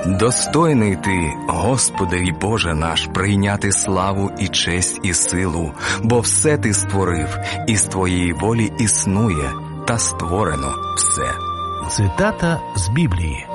Достойний Ти, Господи і Боже наш, прийняти славу і честь і силу, бо все Ти створив, і з Твоєї волі існує, та створено все. Цитата з Біблії.